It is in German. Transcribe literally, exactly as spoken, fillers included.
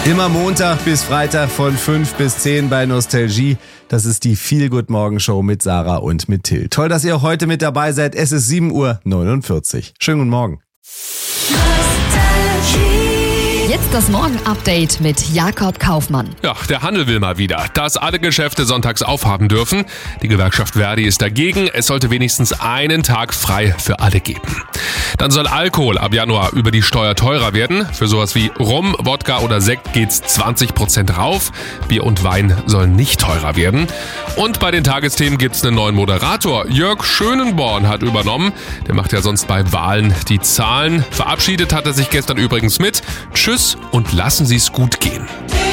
Immer Montag bis Freitag von fünf bis zehn bei Nostalgie. Das ist die Feel-Good-Morgen-Show mit Sarah und mit Till. Toll, dass ihr auch heute mit dabei seid. Es ist sieben Uhr neunundvierzig. Schönen guten Morgen. Jetzt das Morgen-Update mit Jakob Kaufmann. Ja, der Handel will mal wieder, dass alle Geschäfte sonntags aufhaben dürfen. Die Gewerkschaft Verdi ist dagegen. Es sollte wenigstens einen Tag frei für alle geben. Dann soll Alkohol ab Januar über die Steuer teurer werden. Für sowas wie Rum, Wodka oder Sekt geht's zwanzig Prozent rauf. Bier und Wein sollen nicht teurer werden. Und bei den Tagesthemen gibt's einen neuen Moderator. Jörg Schönenborn hat übernommen. Der macht ja sonst bei Wahlen die Zahlen. Verabschiedet hat er sich gestern übrigens mit Tschüss und lassen Sie's gut gehen.